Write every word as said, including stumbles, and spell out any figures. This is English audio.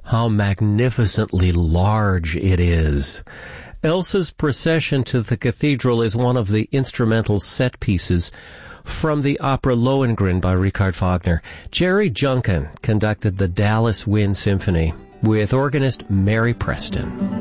how magnificently large it is. Elsa's procession to the cathedral is one of the instrumental set pieces from the opera Lohengrin by Richard Wagner. Jerry Junkin conducted the Dallas Wind Symphony with organist Mary Preston.